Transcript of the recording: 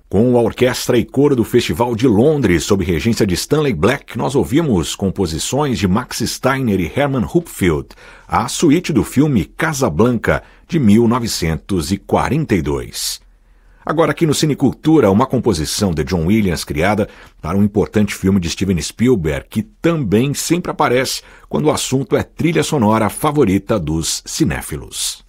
Com a orquestra e coro do Festival de Londres, sob regência de Stanley Black, nós ouvimos composições de Max Steiner e Herman Hupfeld, a suíte do filme Casablanca, de 1942. Agora aqui no Cinecultura, uma composição de John Williams criada para um importante filme de Steven Spielberg, que também sempre aparece quando o assunto é trilha sonora favorita dos cinéfilos.